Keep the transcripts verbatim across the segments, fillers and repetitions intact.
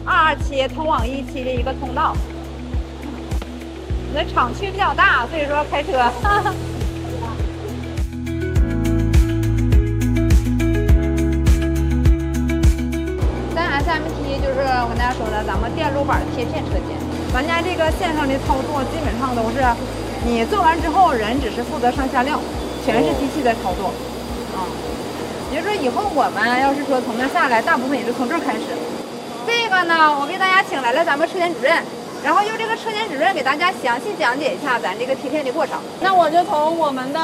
二二七通往一期的一个通道。那厂区比较大，所以说开车。哈哈三 S M T 就是我跟大家说的，咱们电路板贴片车间。咱家这个线上的操作基本上都是，你做完之后，人只是负责上下料，全是机器在操作。啊、嗯，也就是说以后我们要是说从那下来，大部分也是从这儿开始。这个呢，我给大家请来了咱们车间主任。然后由这个车间主任给大家详细讲解一下咱这个贴片的过程。 那我就从我们的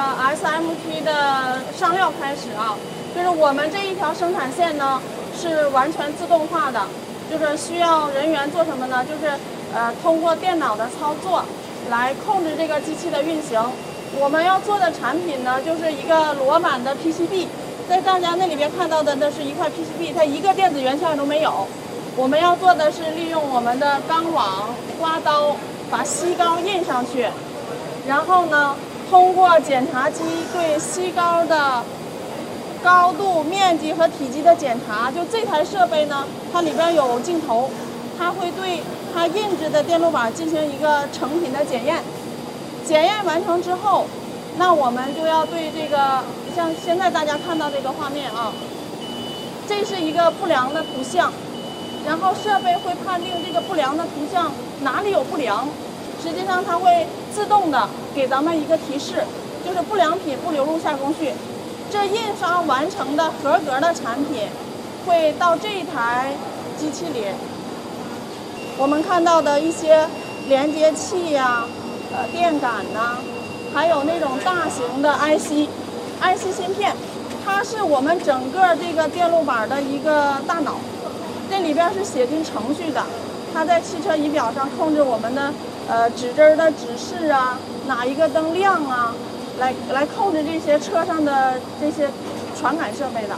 S M T 的上料开始啊，就是我们这一条生产线呢是完全自动化的，就是需要人员做什么呢？就是呃通过电脑的操作来控制这个机器的运行。我们要做的产品呢，就是一个裸板的 P C B， 在大家那里边看到的那是一块 P C B， 它一个电子元件都没有。我们要做的是利用我们的钢网、刮刀把锡膏印上去，然后呢，通过检查机对锡膏的高度、面积和体积的检查，就这台设备呢，它里边有镜头，它会对它印制的电路板进行一个成品的检验。检验完成之后，那我们就要对这个，像现在大家看到这个画面啊，这是一个不良的图像。然后设备会判定这个不良的图像哪里有不良，实际上它会自动的给咱们一个提示，就是不良品不流入下工序。这印刷完成的合格的产品会到这一台机器里，我们看到的一些连接器呀、呃电感呐、还有那种大型的 I C、I C 芯片，它是我们整个这个电路板的一个大脑。这里边是写进程序的，它在汽车仪表上控制我们的呃指针的指示啊，哪一个灯亮啊，来来控制这些车上的这些传感设备的。